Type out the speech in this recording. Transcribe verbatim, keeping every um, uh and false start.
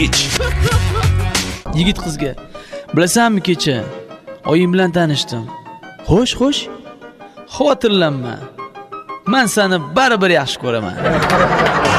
Yigit qizga: "Bilasanmi, kecha oying bilan tanishdim." "Xo'sh, xo'sh. Xavotirlanma. Men seni baribir yaxshi ko'raman."